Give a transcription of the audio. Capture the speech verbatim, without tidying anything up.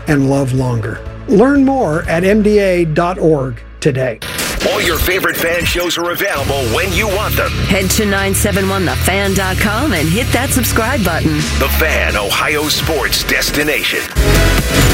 and love longer. Learn more at M D A dot org today. All your favorite fan shows are available when you want them. Head to nine seven one the fan dot com and hit that subscribe button. The Fan, Ohio sports destination.